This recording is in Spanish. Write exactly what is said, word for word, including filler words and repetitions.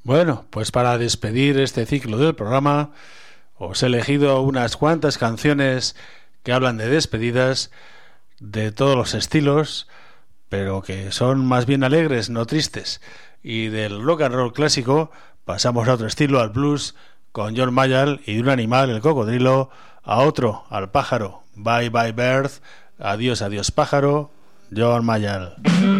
Bueno, pues para despedir este ciclo del programa, os he elegido unas cuantas canciones que hablan de despedidas de todos los estilos, pero que son más bien alegres, no tristes. Y del rock and roll clásico pasamos a otro estilo, al blues, con John Mayall, y de un animal, el cocodrilo, a otro, al pájaro. Bye bye bird, adiós adiós pájaro, John Mayall.